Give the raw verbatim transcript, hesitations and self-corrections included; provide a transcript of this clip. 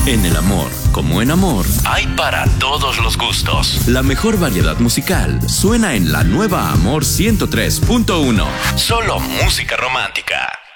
En el amor, como en amor, hay para todos los gustos. la mejor variedad musical suena en la nueva Amor ciento tres punto uno. Solo música romántica.